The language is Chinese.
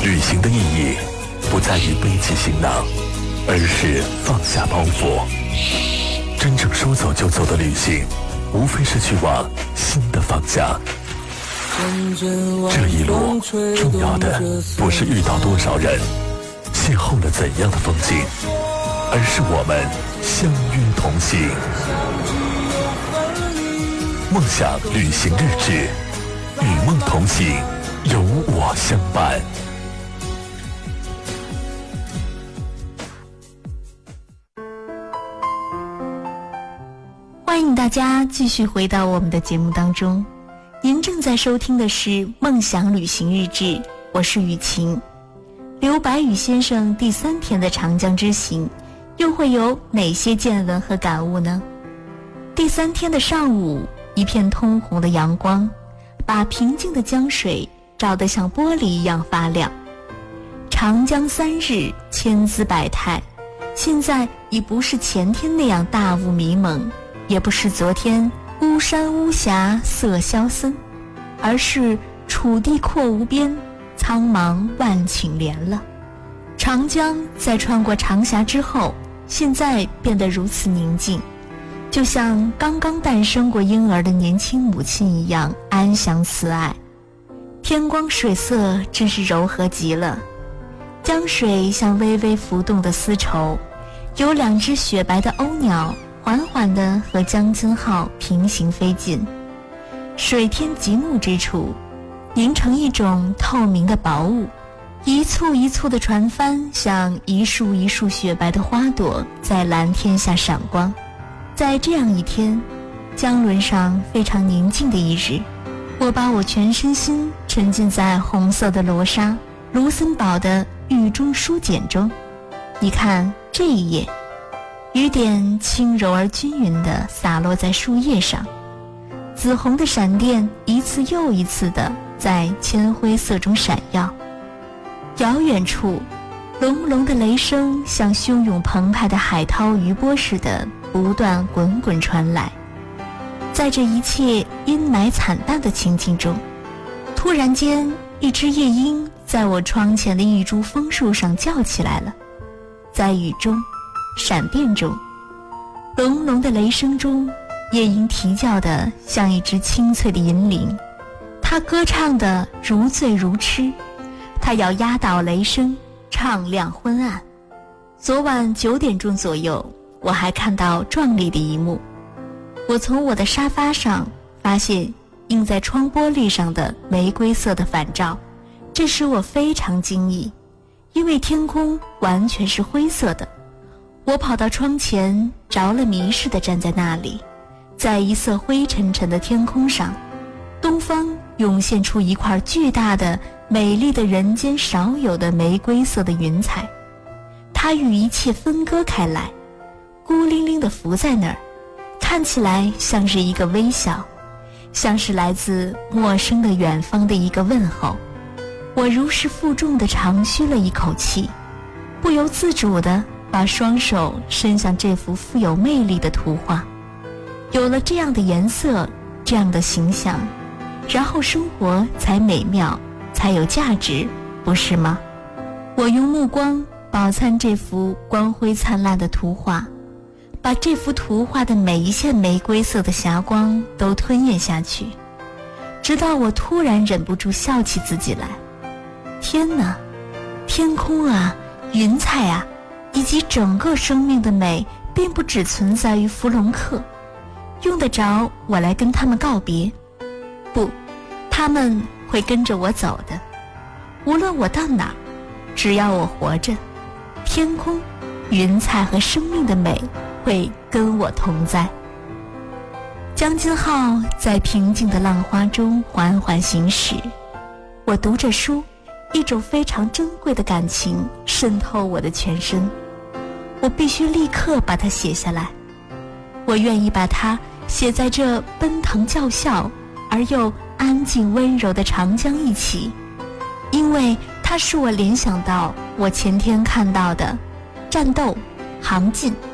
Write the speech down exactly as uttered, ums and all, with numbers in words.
旅行的意义不在于背起行囊，而是放下包袱。真正说走就走的旅行，无非是去往新的方向。这一路重要的不是遇到多少人，邂逅了怎样的风景，而是我们相约同行。梦想旅行日志，与梦同行，有我相伴。 欢迎大家继续回到我们的节目当中，您正在收听的是梦想旅行日志，我是雨晴。刘白羽先生第三天的长江之行又会有哪些见闻和感悟呢？第三天的上午，一片通红的阳光把平静的江水照得像玻璃一样发亮。长江三日，千姿百态，现在已不是前天那样大雾迷蒙，也不是昨天巫山巫峡色萧森，而是楚地阔无边，苍茫万顷连了。长江在穿过长峡之后，现在变得如此宁静，就像刚刚诞生过婴儿的年轻母亲一样安详慈爱。天光水色真是柔和极了，江水像微微浮动的丝绸，有两只雪白的鸥鸟缓缓地和江津号平行飞进，水天极目之处凝成一种透明的薄雾，一簇一簇的船帆像一束一束雪白的花朵在蓝天下闪光。在这样一天，江轮上非常宁静的一日，我把我全身心沉浸在红色的罗纱卢森堡的雨中书简中。你看这一页，雨点轻柔而均匀地洒落在树叶上，紫红的闪电一次又一次地在铅灰色中闪耀。遥远处，隆隆的雷声像汹涌澎湃的海涛余波似的不断滚滚传来。在这一切阴霾惨淡的情境中，突然间一只夜莺在我窗前的一株枫树上叫起来了。在雨中，闪电中，隆隆的雷声中，夜莺啼叫的像一只清脆的银铃，它歌唱的如醉如痴，它要压倒雷声，唱亮昏暗。昨晚九点钟左右，我还看到壮丽的一幕。我从我的沙发上发现映在窗玻璃上的玫瑰色的反照，这使我非常惊异，因为天空完全是灰色的。我跑到窗前，着了迷似的站在那里，在一色灰沉沉的天空上，东方涌现出一块巨大的美丽的人间少有的玫瑰色的云彩，它与一切分割开来，孤零零地浮在那儿，看起来像是一个微笑，像是来自陌生的远方的一个问候。我如释负重地长吁了一口气，不由自主地把双手伸向这幅富有魅力的图画。有了这样的颜色，这样的形象，然后生活才美妙，才有价值，不是吗？我用目光饱餐这幅光辉灿烂的图画，把这幅图画的每一线玫瑰色的霞光都吞咽下去，直到我突然忍不住笑起自己来。天哪，天空啊，云彩啊，以及整个生命的美并不只存在于弗龙克，用得着我来跟他们告别？不，他们会跟着我走的。无论我到哪儿，只要我活着，天空、云彩和生命的美会跟我同在。江津号在平静的浪花中缓缓行驶，我读着书，一种非常珍贵的感情渗透我的全身，我必须立刻把它写下来。我愿意把它写在这奔腾叫嚣而又安静温柔的长江一起，因为它使我联想到我前天看到的战斗、航进、